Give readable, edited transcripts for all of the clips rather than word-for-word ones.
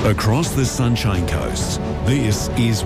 Across the Sunshine Coast, this is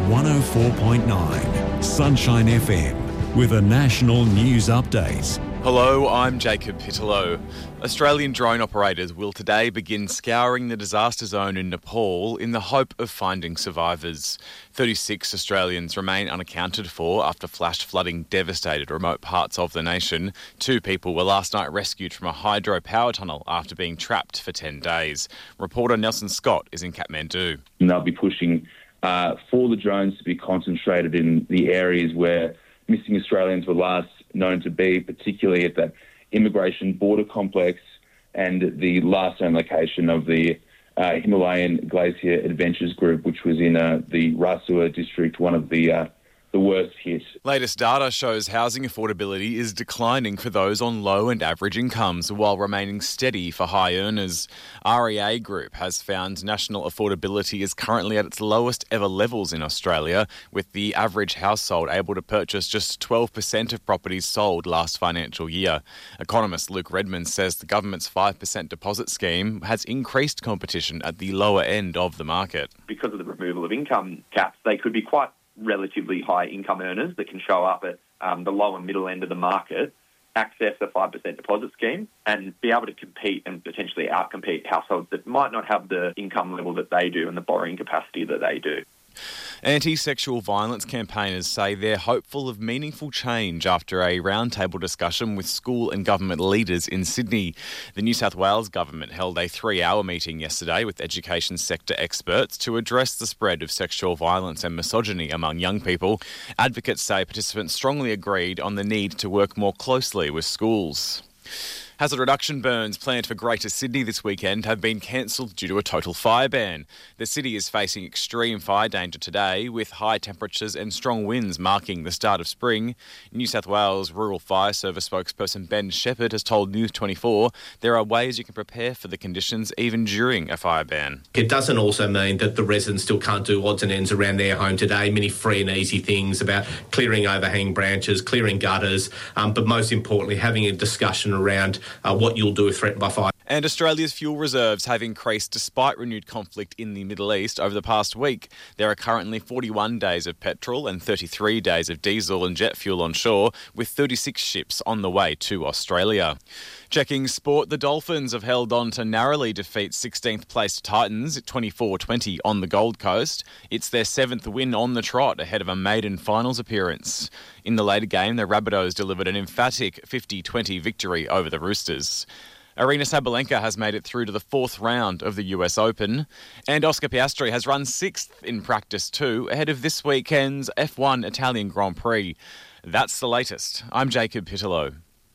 104.9 Sunshine FM with a national news update. Hello, I'm Jacob Pittello. Australian drone operators will today begin scouring the disaster zone in Nepal in the hope of finding survivors. 36 Australians remain unaccounted for after flash flooding devastated remote parts of the nation. 2 people were last night rescued from a hydropower tunnel after being trapped for 10 days. Reporter Nelson Scott is in Kathmandu. And they'll be pushing for the drones to be concentrated in the areas where missing Australians were last known to be, particularly at the immigration border complex and the last known location of the Himalayan Glacier Adventures Group, which was in the Rasua district, one of the worst hit. Latest data shows housing affordability is declining for those on low and average incomes while remaining steady for high earners. REA Group has found national affordability is currently at its lowest ever levels in Australia, with the average household able to purchase just 12% of properties sold last financial year. Economist Luke Redmond says the government's 5% deposit scheme has increased competition at the lower end of the market. Because of the removal of income caps, they could be quite relatively high income earners that can show up at the low and middle end of the market, access a 5% deposit scheme and be able to compete and potentially outcompete households that might not have the income level that they do and the borrowing capacity that they do. Anti-sexual violence campaigners say they're hopeful of meaningful change after a roundtable discussion with school and government leaders in Sydney. The New South Wales government held a 3-hour meeting yesterday with education sector experts to address the spread of sexual violence and misogyny among young people. Advocates say participants strongly agreed on the need to work more closely with schools. Hazard reduction burns planned for Greater Sydney this weekend have been cancelled due to a total fire ban. The city is facing extreme fire danger today, with high temperatures and strong winds marking the start of spring. New South Wales Rural Fire Service spokesperson Ben Shepherd has told News 24 there are ways you can prepare for the conditions even during a fire ban. It doesn't also mean that the residents still can't do odds and ends around their home today. Many free and easy things about clearing overhanging branches, clearing gutters, but most importantly having a discussion around what you'll do if threatened by fire. And Australia's fuel reserves have increased despite renewed conflict in the Middle East over the past week. There are currently 41 days of petrol and 33 days of diesel and jet fuel on shore, with 36 ships on the way to Australia. Checking sport, the Dolphins have held on to narrowly defeat 16th placed Titans at 24-20 on the Gold Coast. It's their 7th win on the trot ahead of a maiden finals appearance. In the later game, the Rabbitohs delivered an emphatic 50-20 victory over the Roosters. Arina Sabalenka has made it through to the 4th round of the US Open, and Oscar Piastri has run 6th in practice too, ahead of this weekend's F1 Italian Grand Prix. That's the latest. I'm Jacob Pittello.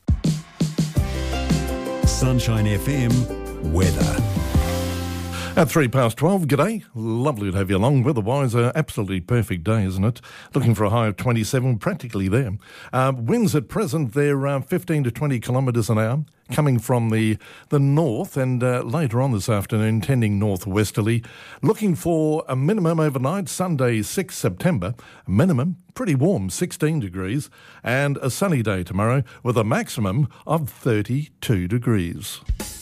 Sunshine FM weather. At 12:03, g'day. Lovely to have you along. Weather-wise, an absolutely perfect day, isn't it? Looking for a high of 27, practically there. Winds at present, they're 15 to 20 kilometres an hour, coming from the north, and later on this afternoon, tending northwesterly. Looking for a minimum overnight, Sunday, 6 September. Minimum, pretty warm, 16 degrees, and a sunny day tomorrow with a maximum of 32 degrees.